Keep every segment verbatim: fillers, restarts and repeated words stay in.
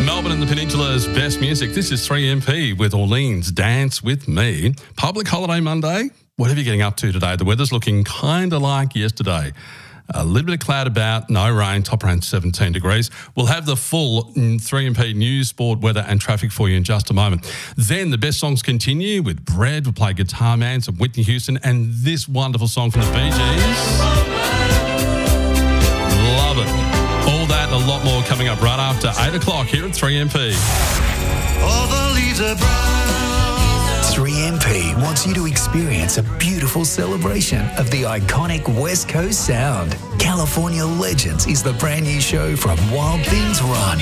Melbourne and the Peninsula's best music. This is three M P with Orleans, Dance With Me. Public holiday Monday. Whatever you're getting up to today, the weather's looking kind of like yesterday. A little bit of cloud about, no rain, top around seventeen degrees. We'll have the full three M P news, sport, weather and traffic for you in just a moment. Then the best songs continue with Bread. We'll play Guitar Man, some Whitney Houston and this wonderful song from the Bee Gees. Love it. All that and a lot more coming up right after eight o'clock here at three M P. All the leaves are brown. three M P wants you to experience a beautiful celebration of the iconic West Coast sound. California Legends is the brand new show from Wild Things Run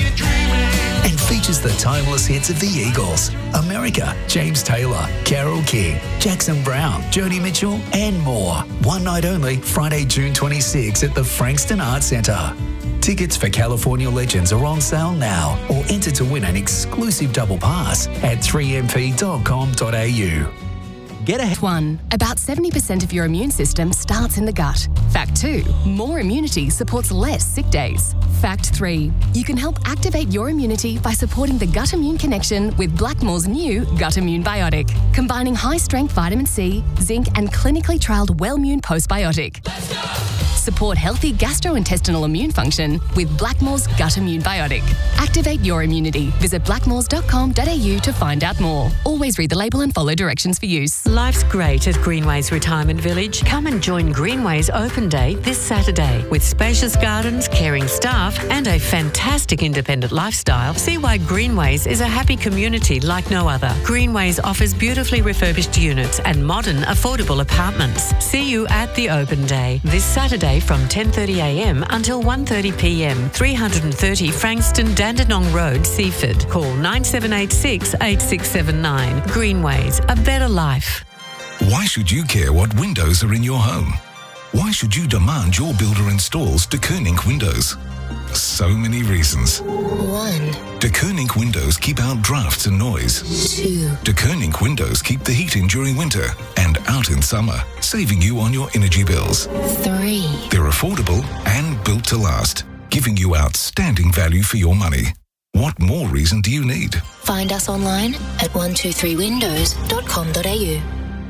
and features the timeless hits of the Eagles, America, James Taylor, Carole King, Jackson Brown, Joni Mitchell and more. One night only, Friday, June twenty-sixth at the Frankston Arts Centre. Tickets for California Legends are on sale now or enter to win an exclusive double pass at three m p dot com dot a u. Get ahead. One, about seventy percent of your immune system starts in the gut. Fact two, more immunity supports less sick days. Fact three, you can help activate your immunity by supporting the gut immune connection with Blackmore's new Gut Immune Biotic, combining high-strength vitamin C, zinc and clinically trialled Wellmune Postbiotic. Let's go! Support healthy gastrointestinal immune function with Blackmore's Gut Immune Biotic. Activate your immunity. Visit blackmores dot com dot a u to find out more. Always read the label and follow directions for use. Life's great at Greenways Retirement Village. Come and join Greenways Open Day this Saturday. With spacious gardens, caring staff and a fantastic independent lifestyle, see why Greenways is a happy community like no other. Greenways offers beautifully refurbished units and modern, affordable apartments. See you at the Open Day this Saturday from ten thirty a m until one thirty p m three thirty Frankston Dandenong Road, Seaford. Call nine seven eight six, eight six seven nine. Greenways, a better life. Why should you care what windows are in your home? Why should you demand your builder installs De Koning windows? So many reasons. One. De Koning windows keep out drafts and noise. Two. De Koning windows keep the heat in during winter and out in summer, saving you on your energy bills. Three. They're affordable and built to last, giving you outstanding value for your money. What more reason do you need? Find us online at one two three windows dot com dot a u.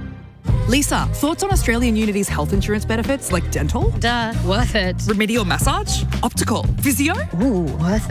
Lisa, thoughts on Australian Unity's health insurance benefits like dental? Duh, worth it. Remedial massage? Optical? Physio? Ooh, worth